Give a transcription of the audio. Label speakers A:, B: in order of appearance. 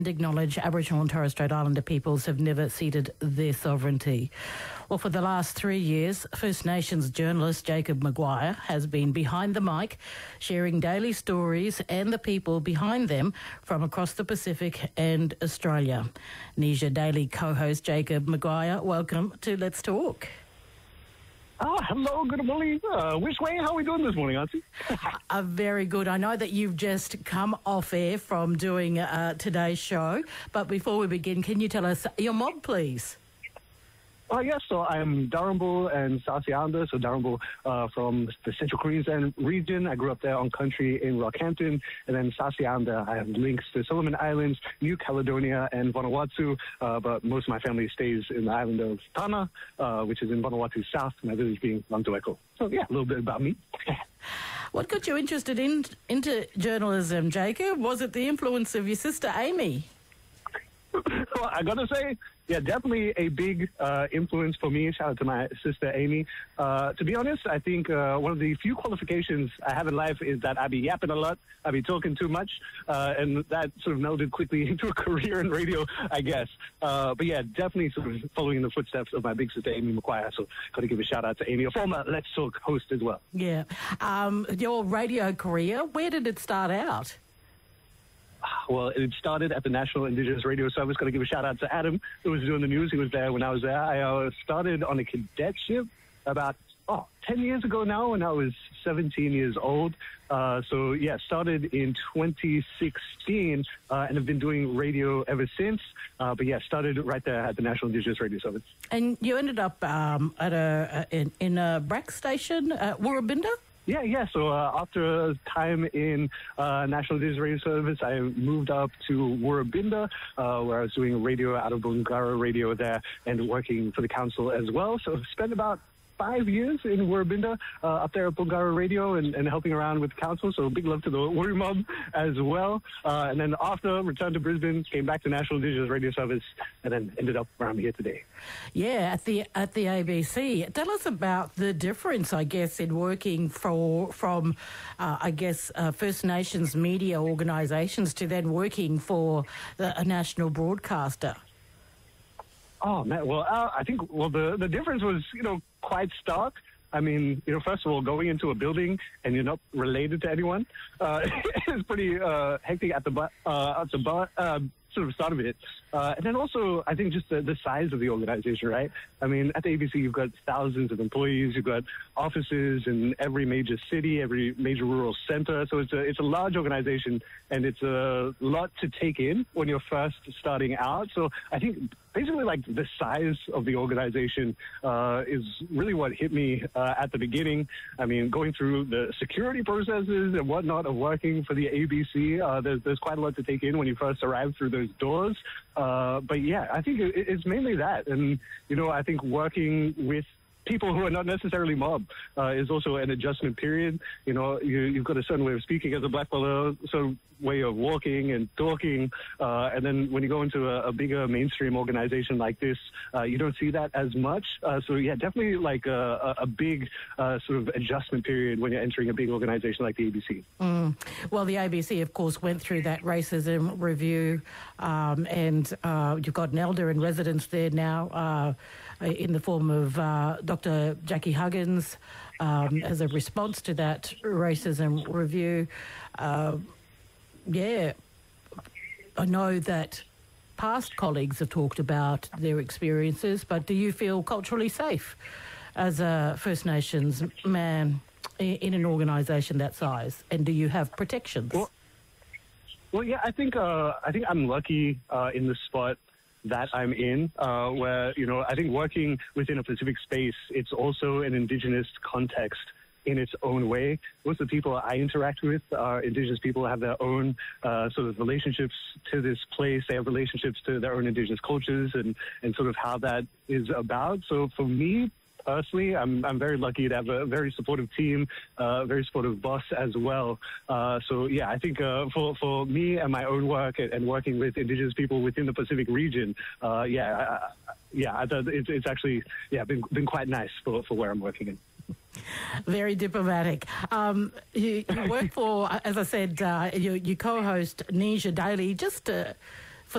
A: acknowledge Aboriginal and Torres Strait Islander peoples have never ceded their sovereignty. Well, for the last 3 years, First Nations journalist Jacob Maguire has been behind the mic, sharing daily stories and the people behind them from across the Pacific and Australia. Nisha Daily co-host Jacob Maguire, welcome to Let's Talk.
B: Hello, good morning. Which way? How are we doing this morning, Auntie?
A: Very good. I know that you've just come off air from doing today's show, but before we begin, can you tell us your mob, please?
B: Yes, so I'm Darumbal and Sasianda. So Darumbal from the Central Queensland region. I grew up there on country in Rockhampton. And then Sasianda, I have links to Solomon Islands, New Caledonia, and Vanuatu. But most of my family stays in the island of Tana, which is in Vanuatu South, my village being Lantueko. So yeah, a little bit about me.
A: What got you interested into journalism, Jacob? Was it the influence of your sister Amy?
B: Well, I gotta say, yeah, definitely a big influence for me. Shout out to my sister Amy. To be honest, I think one of the few qualifications I have in life is that I be yapping a lot, I be talking too much, and that sort of melded quickly into a career in radio, I guess. But yeah, definitely sort of following in the footsteps of my big sister Amy Maguire. So got to give a shout out to Amy, a former Let's Talk host as well.
A: Yeah, your radio career, where did it start out?
B: Well, it started at the National Indigenous Radio Service. Got to give a shout out to Adam, who was doing the news. He was there when I was there. I started on a cadetship about 10 years ago now when I was 17 years old. So, yeah, started in 2016 and have been doing radio ever since. But, yeah, started right there at the National Indigenous Radio Service.
A: And you ended up at in a BRAC station at Woorabinda?
B: Yeah. So after a time in National Indigenous Radio Service, I moved up to Woorabinda, where I was doing radio out of Bungarra Radio there and working for the council as well. So spent about 5 years in Woorabinda, up there at Bungarra Radio and helping around with the council. So big love to the Woori mob as well. And then after, returned to Brisbane, came back to National Indigenous Radio Service, and then ended up where I'm here today.
A: Yeah, at the ABC. Tell us about the difference, I guess, in working from First Nations media organisations to then working for a national broadcaster.
B: Oh, man. Well, I think, the difference was, quite stark. I mean, first of all, going into a building and you're not related to anyone, it's pretty hectic at the sort of start of it. And then also, I think just the size of the organization, right? I mean, at the ABC, you've got thousands of employees, you've got offices in every major city, every major rural center. So it's a large organization, and it's a lot to take in when you're first starting out. So I think basically like the size of the organization is really what hit me at the beginning. I mean, going through the security processes and whatnot of working for the ABC, there's quite a lot to take in when you first arrive through those doors. But yeah, I think it's mainly that. And, I think working with people who are not necessarily mob is also an adjustment period. You've got a certain way of speaking as a black fella, so way of walking and talking. And then when you go into a bigger mainstream organization like this, you don't see that as much. So yeah, definitely like a big sort of adjustment period when you're entering a big organization like the ABC.
A: Well, the ABC, of course, went through that racism review, and you've got an elder in residence there now in the form of Dr. Jackie Huggins as a response to that racism review. Yeah, I know that past colleagues have talked about their experiences, but do you feel culturally safe as a First Nations man in an organisation that size? And do you have protections?
B: Well, yeah, I think I'm lucky in the spot that I'm in, where, I think working within a Pacific space, it's also an Indigenous context in its own way. Most of the people I interact with are Indigenous people, have their own sort of relationships to this place. They have relationships to their own Indigenous cultures and sort of how that is about. So for me, personally, I'm very lucky to have a very supportive team, very supportive boss as well. So yeah, I think for me and my own work and working with Indigenous people within the Pacific region, it's actually been quite nice for where I'm working in.
A: Very diplomatic. You work for, as I said, you co-host Nisha Daily. Just